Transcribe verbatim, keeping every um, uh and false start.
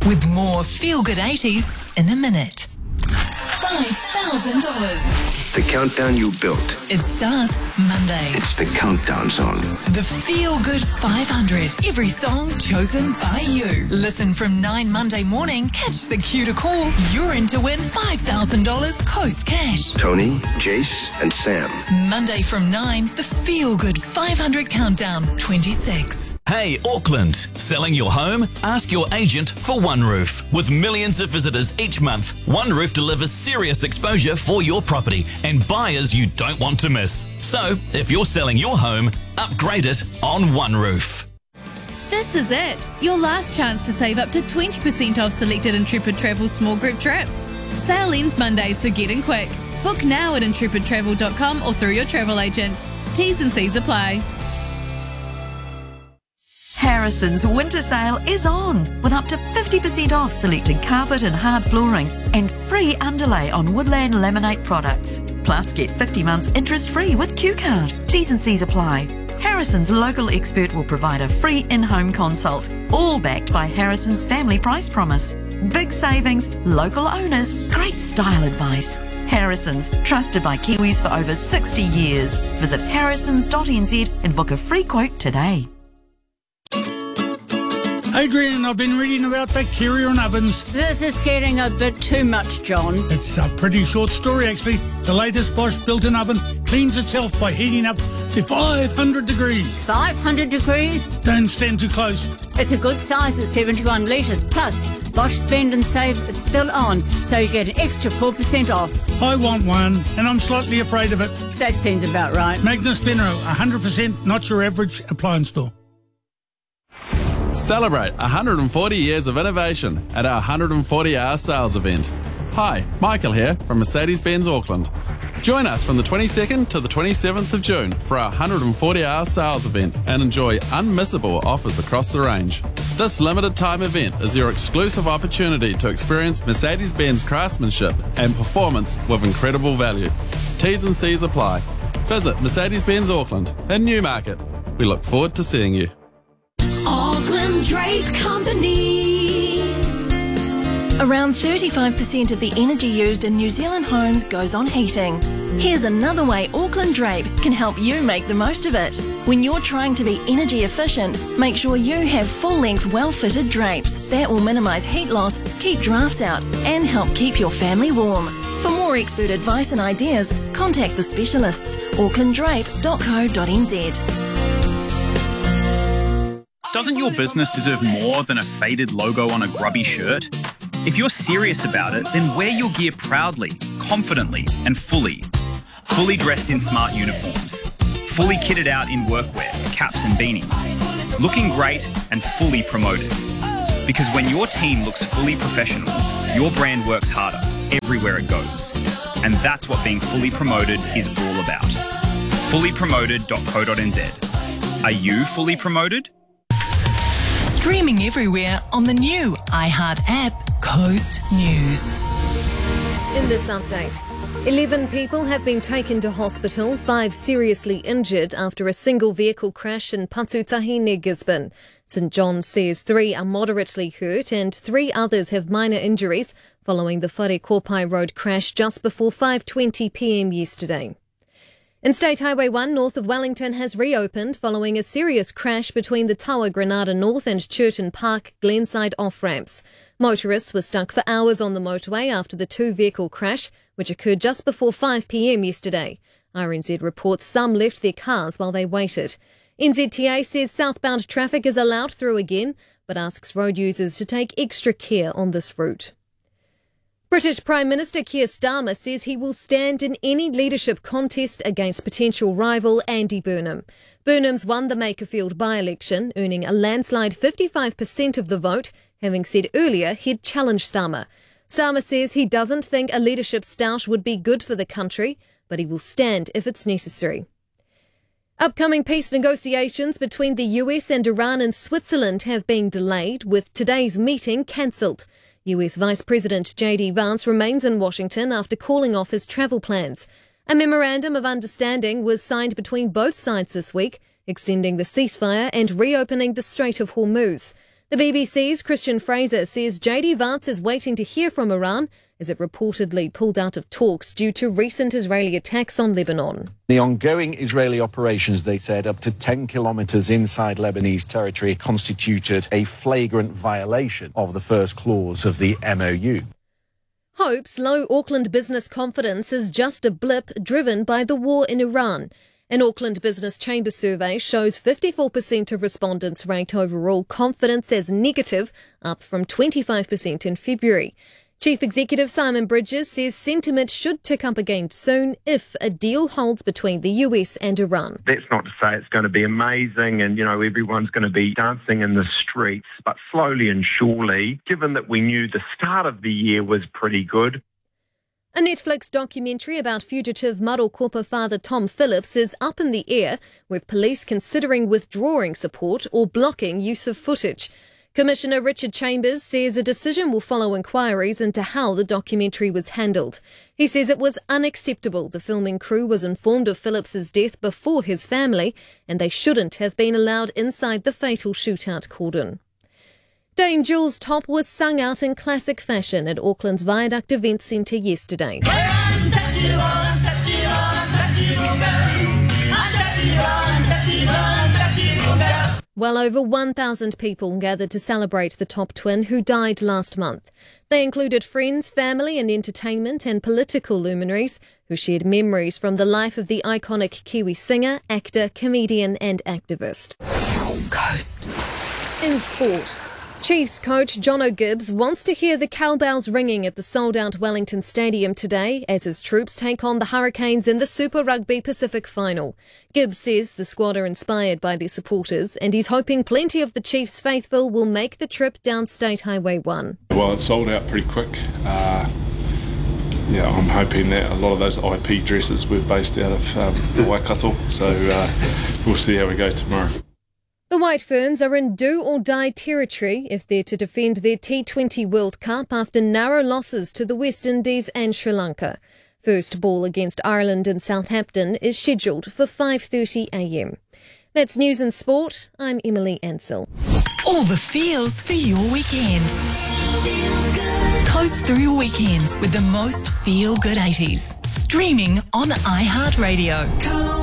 with more Feel Good eighties in a minute. five thousand dollars. The countdown you built. It starts Monday. It's the countdown song. The Feel Good five hundred. Every song chosen by you. Listen from nine Monday morning. Catch the cue to call. You're in to win five thousand dollars Coast Cash. Tony, Jace, and Sam. Monday from nine, the Feel Good five hundred Countdown twenty-six. Hey, Auckland. Selling your home? Ask your agent for OneRoof. With millions of visitors each month, OneRoof delivers serious exposure for your property and buyers you don't want to miss. So, if you're selling your home, upgrade it on OneRoof. This is it, your last chance to save up to twenty percent off selected Intrepid Travel small group trips. Sale ends Monday, so get in quick. Book now at intrepid travel dot com or through your travel agent. T's and C's apply. Harrison's winter sale is on with up to fifty percent off selected carpet and hard flooring and free underlay on Woodland laminate products. Plus, get fifty months interest-free with Q Card. T's and C's apply. Harrison's local expert will provide a free in-home consult, all backed by Harrison's family price promise. Big savings, local owners, great style advice. Harrison's, trusted by Kiwis for over sixty years. Visit harrisons dot n z and book a free quote today. Adrian, I've been reading about bacteria in ovens. This is getting a bit too much, John. It's a pretty short story, actually. The latest Bosch built-in oven cleans itself by heating up to five hundred degrees. five hundred degrees? Don't stand too close. It's a good size at seventy-one litres. Plus, Bosch Spend and Save is still on, so you get an extra four percent off. I want one, and I'm slightly afraid of it. That seems about right. Magnus Benro, one hundred percent not your average appliance store. Celebrate one hundred forty years of innovation at our one hundred forty hour sales event. Hi, Michael here from Mercedes-Benz Auckland. Join us from the twenty-second to the twenty-seventh of June for our one hundred forty hour sales event and enjoy unmissable offers across the range. This limited time event is your exclusive opportunity to experience Mercedes-Benz craftsmanship and performance with incredible value. T's and C's apply. Visit Mercedes-Benz Auckland in Newmarket. We look forward to seeing you. Auckland Drape Company. Around thirty-five percent of the energy used in New Zealand homes goes on heating. Here's another way Auckland Drape can help you make the most of it. When you're trying to be energy efficient, make sure you have full-length, well-fitted drapes. That will minimise heat loss, keep drafts out, and help keep your family warm. For more expert advice and ideas, contact the specialists. auckland drape dot co dot n z. Doesn't your business deserve more than a faded logo on a grubby shirt? If you're serious about it, then wear your gear proudly, confidently, and fully. Fully dressed in smart uniforms. Fully kitted out in workwear, caps and beanies. Looking great and fully promoted. Because when your team looks fully professional, your brand works harder everywhere it goes. And that's what being fully promoted is all about. fully promoted dot co dot n z. Are you fully promoted? Streaming everywhere on the new iHeart app, Coast News. In this update, eleven people have been taken to hospital, five seriously injured after a single vehicle crash in Patutahi near Gisborne. St John's says three are moderately hurt and three others have minor injuries following the Whare Kopai Road crash just before five twenty p m yesterday. Interstate Highway one north of Wellington has reopened following a serious crash between the Tawa Granada North and Churton Park Glenside off-ramps. Motorists were stuck for hours on the motorway after the two-vehicle crash, which occurred just before five p m yesterday. R N Z reports some left their cars while they waited. N Z T A says southbound traffic is allowed through again, but asks road users to take extra care on this route. British Prime Minister Keir Starmer says he will stand in any leadership contest against potential rival Andy Burnham. Burnham's won the Makerfield by-election, earning a landslide fifty-five percent of the vote, having said earlier he'd challenge Starmer. Starmer says he doesn't think a leadership stoush would be good for the country, but he will stand if it's necessary. Upcoming peace negotiations between the U S and Iran and Switzerland have been delayed, with today's meeting cancelled. U S Vice President J D Vance remains in Washington after calling off his travel plans. A memorandum of understanding was signed between both sides this week, extending the ceasefire and reopening the Strait of Hormuz. The The B B C's Christian Fraser says J D Vance is waiting to hear from Iran as it reportedly pulled out of talks due to recent Israeli attacks on Lebanon. The ongoing Israeli operations, they said, up to ten kilometres inside Lebanese territory constituted a flagrant violation of the first clause of the M O U. Hopes low Auckland business confidence is just a blip driven by the war in Iran. An Auckland Business Chamber survey shows fifty-four percent of respondents rate overall confidence as negative, up from twenty-five percent in February. Chief Executive Simon Bridges says sentiment should tick up again soon if a deal holds between the U S and Iran. That's not to say it's going to be amazing and, you know, everyone's going to be dancing in the streets, but slowly and surely, given that we knew the start of the year was pretty good. A Netflix documentary about fugitive Marokopa father Tom Phillips is up in the air, with police considering withdrawing support or blocking use of footage. Commissioner Richard Chambers says a decision will follow inquiries into how the documentary was handled. He says it was unacceptable the filming crew was informed of Phillips's death before his family, and they shouldn't have been allowed inside the fatal shootout cordon. Dame Jules' top was sung out in classic fashion at Auckland's Viaduct Event Centre yesterday. Well over one thousand people gathered to celebrate the top twin who died last month. They included friends, family and entertainment and political luminaries who shared memories from the life of the iconic Kiwi singer, actor, comedian and activist. Coast. In sport. Chiefs coach Jono Gibbs wants to hear the cowbells ringing at the sold-out Wellington Stadium today as his troops take on the Hurricanes in the Super Rugby Pacific Final. Gibbs says the squad are inspired by their supporters and he's hoping plenty of the Chiefs faithful will make the trip down State Highway one. Well, it sold out pretty quick. Uh, yeah, I'm hoping that a lot of those I P dresses were based out of um, the Waikato, so uh, we'll see how we go tomorrow. The White Ferns are in do-or-die territory if they're to defend their T twenty World Cup after narrow losses to the West Indies and Sri Lanka. First ball against Ireland in Southampton is scheduled for five thirty a m. That's news and sport. I'm Emily Ansell. All the feels for your weekend. Coast through your weekend with the most feel-good eighties. Streaming on iHeartRadio.